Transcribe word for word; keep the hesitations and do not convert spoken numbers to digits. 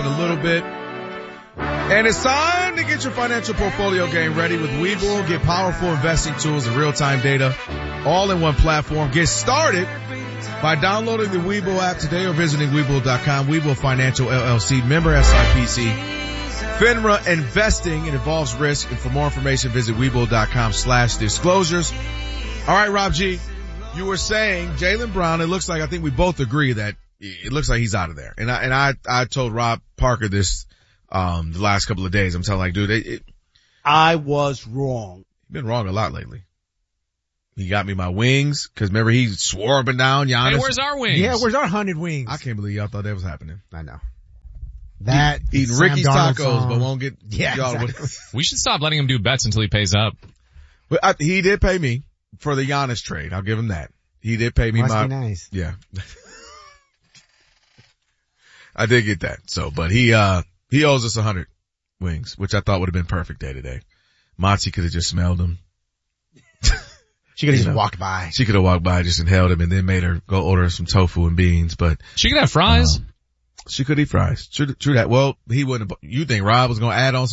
in a little bit. And it's time to get your financial portfolio game ready with Webull. Get powerful investing tools and real-time data all in one platform. Get started by downloading the Webull app today or visiting Webull dot com. Webull Financial L L C, member S I P C. FINRA investing, it involves risk. And for more information, visit Webull dot com slash disclosures. All right, Rob G, you were saying Jaylen Brown, it looks like, I think we both agree that it looks like he's out of there. And I, and I, I told Rob Parker this, um, the last couple of days. I'm telling like, dude, it, it I was wrong. You've been wrong a lot lately. He got me my wings, cause remember he swore up and down Giannis. Hey, where's our wings? Yeah, where's our hundred wings? I can't believe y'all thought that was happening. I know. That Eat, eating Ricky's Darnold tacos, song. but won't get Yeah, y'all. exactly. We should stop letting him do bets until he pays up. But I, he did pay me for the Giannis trade. I'll give him that. He did pay me Must my, be nice. yeah. I did get that. So, but he, uh, he owes us a hundred wings, which I thought would have been perfect day today. Monty could have just smelled them. She could have You just know, walked by. She could have walked by, just inhaled him, and then made her go order some tofu and beans, but. She could have fries. Um, she could eat fries. True, true that. Well, he wouldn't, you think Rob was going to add on some